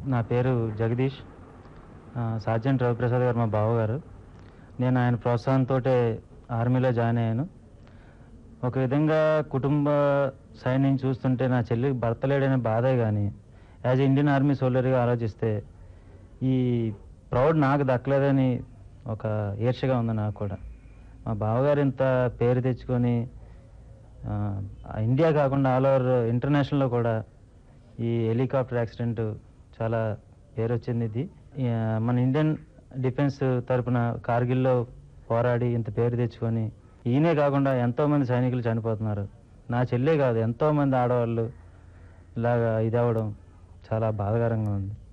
నా పేరు జగదీష్. సార్జెంట్ రవిప్రసాద్ గారు మా బావగారు. నేను ఆయన ప్రోత్సాహంతోటే ఆర్మీలో జాయిన్ అయ్యాను. ఒక విధంగా కుటుంబ సైన్యం చూస్తుంటే నా చెల్లికి భర్త లేడనే బాధే కానీ యాజ్ ఇండియన్ ఆర్మీ సోల్జర్గా ఆలోచిస్తే ఈ ప్రౌడ్ నాకు దక్కలేదని ఒక ఈర్ష్యగా ఉంది నాకు కూడా. మా బావగారు ఇంత పేరు తెచ్చుకొని ఇండియా కాకుండా ఆల్ ఓవర్ ఇంటర్నేషనల్లో కూడా ఈ హెలికాప్టర్ యాక్సిడెంట్ చాలా పేరు వచ్చింది. ఇది మన ఇండియన్ డిఫెన్స్ తరపున కార్గిల్లో పోరాడి ఇంత పేరు తెచ్చుకొని ఈయనే కాకుండా ఎంతోమంది సైనికులు చనిపోతున్నారు. నా చెల్లే కాదు ఎంతోమంది ఆడవాళ్ళు ఇలాగా ఇది అవ్వడం చాలా బాధాకరంగా ఉంది.